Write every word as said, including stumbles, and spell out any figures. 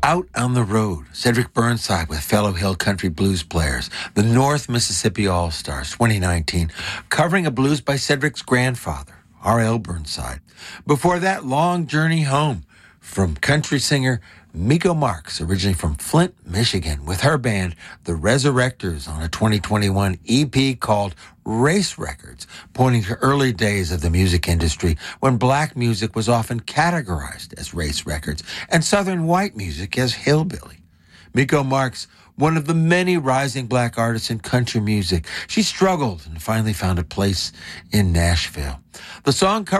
Out on the Road, Cedric Burnside with fellow Hill Country blues players, the North Mississippi All-Stars twenty nineteen, covering a blues by Cedric's grandfather, R L. Burnside. Before that, Long Journey Home from country singer Miko Marks, originally from Flint, Michigan, with her band, The Resurrectors, on a twenty twenty-one E P called Race Records, pointing to early days of the music industry when black music was often categorized as race records and Southern white music as hillbilly. Miko Marks, one of the many rising black artists in country music, she struggled and finally found a place in Nashville. The song